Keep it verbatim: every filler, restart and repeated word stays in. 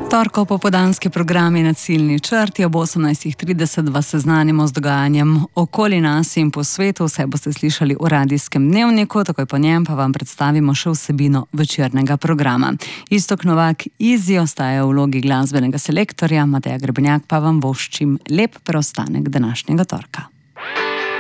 Torkov popoldanski program je na ciljni črti. Ob osemnajstih trideset vas seznanimo z dogajanjem okoli nas in po svetu. Vse boste slišali v radijskem dnevniku, takoj po njem pa vam predstavimo še vsebino večernega programa. Iztok Novak Izi ostaja v vlogi glasbenega selektorja, Mateja Grebenjak pa vam voščim lep preostanek današnjega torka.